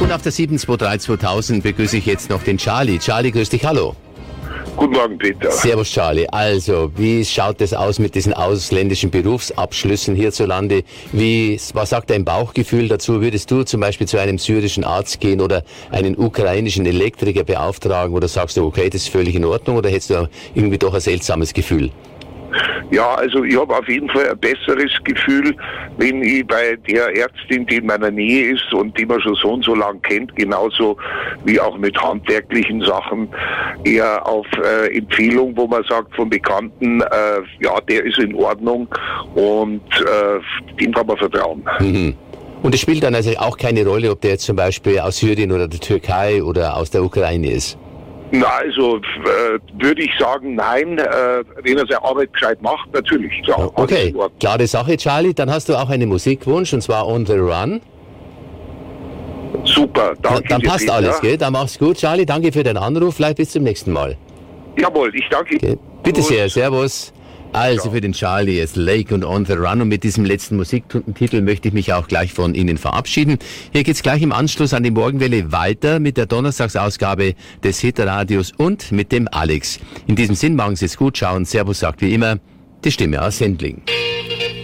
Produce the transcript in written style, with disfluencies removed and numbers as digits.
Und auf der 723-2000 begrüße ich jetzt noch den Charlie. Charlie, grüß dich, hallo. Guten Morgen, Peter. Servus, Charlie. Also, wie schaut es aus mit diesen ausländischen Berufsabschlüssen hierzulande? Was sagt dein Bauchgefühl dazu? Würdest du zum Beispiel zu einem syrischen Arzt gehen oder einen ukrainischen Elektriker beauftragen? Oder sagst du, okay, das ist völlig in Ordnung? Oder hättest du irgendwie doch ein seltsames Gefühl? Ja, also ich habe auf jeden Fall ein besseres Gefühl, wenn ich bei der Ärztin, die in meiner Nähe ist und die man schon so und so lang kennt, genauso wie auch mit handwerklichen Sachen, eher auf Empfehlung, wo man sagt von Bekannten, ja, der ist in Ordnung und dem kann man vertrauen. Mhm. Und es spielt dann also auch keine Rolle, ob der jetzt zum Beispiel aus Syrien oder der Türkei oder aus der Ukraine ist? Na, also würde ich sagen, nein, wenn er seine Arbeit gescheit macht, natürlich. Ja, okay, klare Sache, Charlie. Dann hast du auch einen Musikwunsch, und zwar On the Run. Super, danke. Dann passt Peter. alles, gell? Dann mach's gut, Charlie. Danke für deinen Anruf. Vielleicht bis zum nächsten Mal. Jawohl, ich danke. Okay. Bitte sehr, servus. Also für den Charlie jetzt Lake und On the Run, und mit diesem letzten Musiktitel möchte ich mich auch gleich von Ihnen verabschieden. Hier geht's gleich im Anschluss an die Morgenwelle weiter mit der Donnerstagsausgabe des Hitradios und mit dem Alex. In diesem Sinn, machen Sie es gut, schauen. Servus sagt wie immer die Stimme aus Sendling.